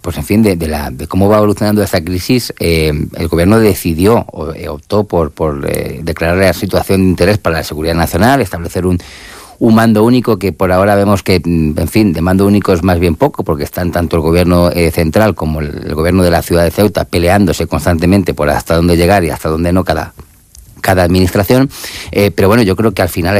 pues en fin, de cómo va evolucionando esta crisis, el gobierno decidió, optó por declarar la situación de interés para la seguridad nacional, establecer un mando único que por ahora vemos que, en fin, de mando único es más bien poco, porque están tanto el gobierno central como el gobierno de la ciudad de Ceuta peleándose constantemente por hasta dónde llegar y hasta dónde no cada administración, pero bueno, yo creo que al final